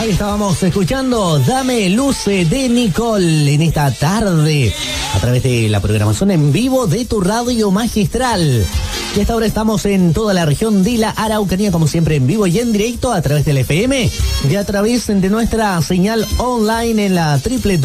Ahí estábamos escuchando Dame Luce de Nicole en esta tarde a través de la programación en vivo de tu radio magistral. Y hasta ahora estamos en toda la región de la Araucanía, como siempre en vivo y en directo a través del FM y a través de nuestra señal online en la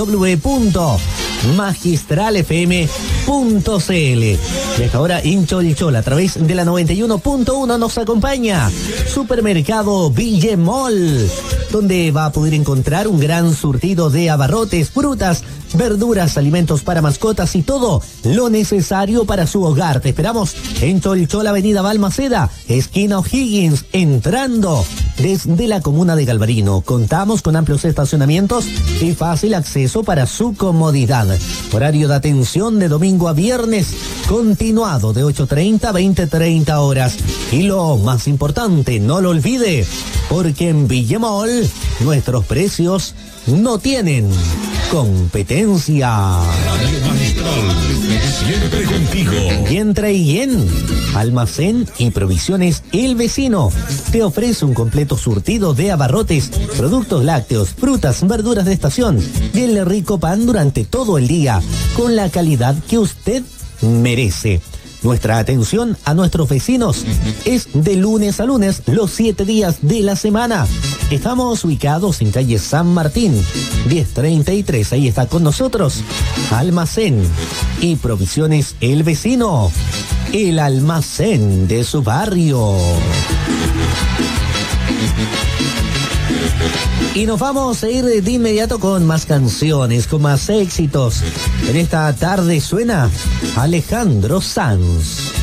www.magistralfm.cl. Y hasta ahora en Cholchol a través de la 91.1 nos acompaña Supermercado Villemol, donde va a poder encontrar un gran surtido de abarrotes, frutas, verduras, alimentos para mascotas y todo lo necesario para su hogar. Te esperamos en Cholchol, Avenida Balmaceda, esquina O'Higgins, entrando desde la comuna de Galvarino. Contamos con amplios estacionamientos y fácil acceso para su comodidad. Horario de atención de domingo a viernes, continuado de 8:30 a 20:30 horas. Y lo más importante, no lo olvide, porque en Villemol nuestros precios no tienen competencia. Radio Magistral, siempre contigo. Y entra y en Almacén y Provisiones El Vecino te ofrece un completo surtido de abarrotes, productos lácteos, frutas, verduras de estación y el rico pan durante todo el día, con la calidad que usted merece. Nuestra atención a nuestros vecinos es de lunes a lunes, los 7 días de la semana. Estamos ubicados en calle San Martín, 1033. Ahí está con nosotros Almacén y Provisiones El Vecino, el almacén de su barrio. Y nos vamos a ir de inmediato con más canciones, con más éxitos. En esta tarde suena Alejandro Sanz.